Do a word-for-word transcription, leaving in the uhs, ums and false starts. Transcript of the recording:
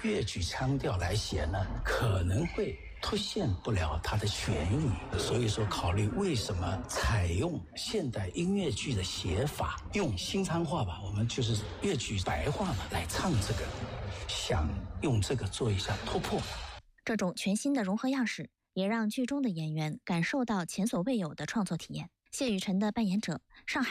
粤剧腔调来写呢，可能会凸显不了它的玄意，所以说考虑为什么采用现代音乐剧的写法，用新昌话吧，我们就是粤剧白话嘛来唱这个，想用这个做一下突破。 这种全新的融合样式也让剧中的演员感受到前所未有的创作体验。谢雨辰的扮演者，上海